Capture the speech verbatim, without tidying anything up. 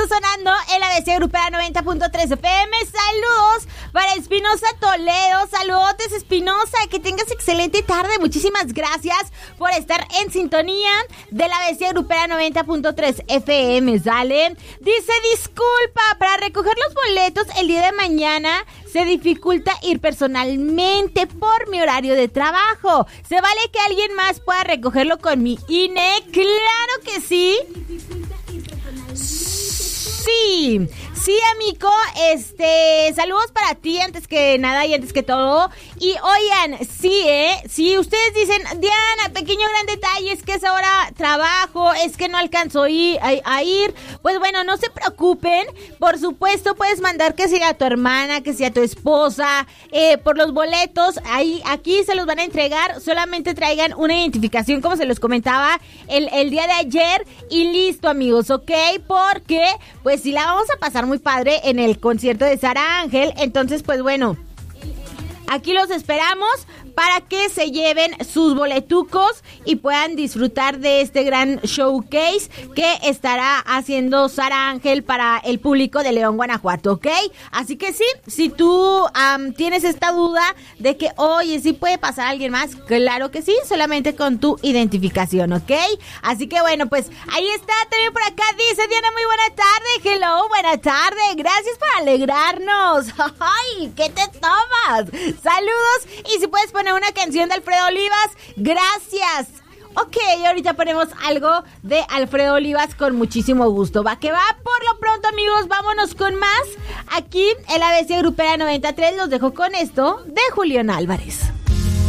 está sonando en la A B C Grupera noventa punto tres F M. Saludos para Espinosa Toledo. Saludos, Espinosa. Que tengas excelente tarde. Muchísimas gracias por estar en sintonía de la A B C Grupera noventa punto tres F M. ¿Sale? Dice, disculpa, para recoger los boletos el día de mañana se dificulta ir personalmente por mi horario de trabajo. ¿Se vale que alguien más pueda recogerlo con mi I N E? ¡Claro que sí! Sí, sí, amigo, este, saludos para ti antes que nada y antes que todo. Y oigan, sí, eh, si ustedes dicen, Diana, pequeño gran detalle, es que es ahora trabajo, es que no alcanzo a ir, a, a ir, pues bueno, no se preocupen. Por supuesto, puedes mandar que sea a tu hermana, que sea a tu esposa, eh, por los boletos, ahí, aquí se los van a entregar, solamente traigan una identificación, como se los comentaba el, el día de ayer, y listo, amigos, ¿ok? Porque, pues, si la vamos a pasar muy padre en el concierto de Sara Ángel, entonces pues bueno, aquí los esperamos para que se lleven sus boletucos y puedan disfrutar de este gran showcase que estará haciendo Sara Ángel para el público de León, Guanajuato, ¿ok? Así que sí, si tú um, tienes esta duda de que, oye, ¿sí puede pasar alguien más? Claro que sí, solamente con tu identificación, ¿ok? Así que bueno, pues ahí está, también por acá dice Diana, muy buena tarde, hello, buena tarde, gracias por alegrarnos. ¡Ay, qué te tomas! Saludos, y si puedes poner una canción de Alfredo Olivas, gracias. Ok, ahorita ponemos algo de Alfredo Olivas con muchísimo gusto. Va que va. Por lo pronto, amigos, vámonos con más. Aquí en la A B C Grupera noventa y tres los dejo con esto de Julián Álvarez.